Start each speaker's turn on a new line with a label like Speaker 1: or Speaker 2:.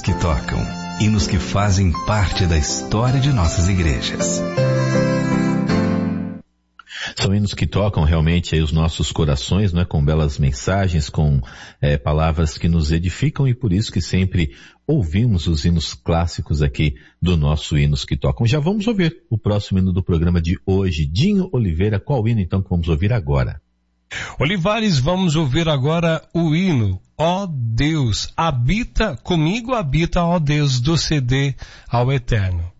Speaker 1: que tocam, hinos que fazem parte da história de nossas igrejas.
Speaker 2: São hinos que tocam realmente aí os nossos corações, né? Com belas mensagens, com palavras que nos edificam, e por isso que sempre ouvimos os hinos clássicos aqui do nosso Hinos que Tocam. Já vamos ouvir o próximo hino do programa de hoje. Dinho Oliveira, qual hino então que vamos ouvir agora?
Speaker 3: Olivares, vamos ouvir agora o hino Ó Deus, habita, ó Deus, do CD ao Eterno.